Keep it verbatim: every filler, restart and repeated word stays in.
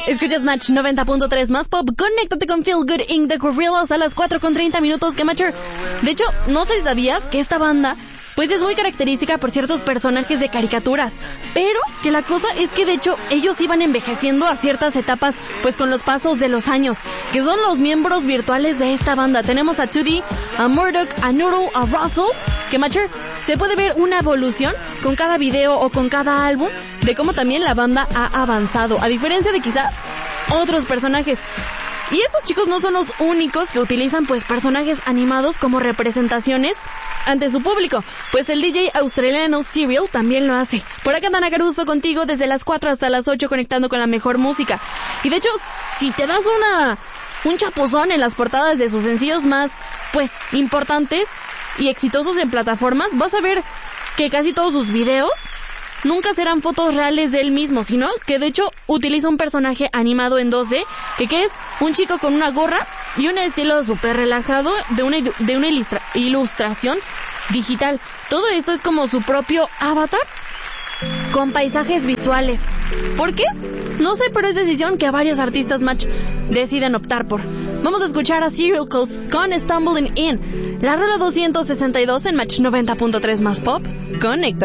Escuchas Match noventa punto tres más pop. Conéctate con Feel Good Incorporated The Gorillaz a las cuatro con treinta minutos. Que Matcher. De hecho, no sé si sabías que esta banda pues es muy característica por ciertos personajes de caricaturas, pero que la cosa es que de hecho ellos iban envejeciendo a ciertas etapas pues con los pasos de los años, que son los miembros virtuales de esta banda. Tenemos a dos D, a Murdoch, a Noodle, a Russell. Que Matcher, se puede ver una evolución con cada video o con cada álbum de cómo también la banda ha avanzado, a diferencia de quizás otros personajes. Y estos chicos no son los únicos que utilizan pues personajes animados como representaciones ante su público, pues el D J australiano Serial también lo hace. Por acá Dana Caruso contigo desde las cuatro hasta las ocho conectando con la mejor música. Y de hecho, si te das una un chapuzón en las portadas de sus sencillos más pues importantes y exitosos en plataformas, vas a ver que casi todos sus videos nunca serán fotos reales de él mismo, sino que de hecho utiliza un personaje animado en dos D, que, que es un chico con una gorra y un estilo súper relajado de una, de una ilustra, ilustración digital. Todo esto es como su propio avatar con paisajes visuales. ¿Por qué? No sé, pero es decisión que varios artistas Match deciden optar por. Vamos a escuchar a Serial con Stumbling In, la rola doscientos sesenta y dos en Match noventa punto tres más pop. Conecta.